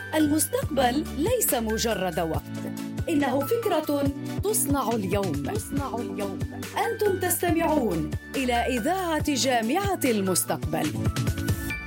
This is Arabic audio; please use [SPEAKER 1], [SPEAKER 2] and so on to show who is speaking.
[SPEAKER 1] المستقبل ليس مجرد وقت، إنه فكرة تصنع اليوم. أنتم تستمعون إلى إذاعة جامعة المستقبل.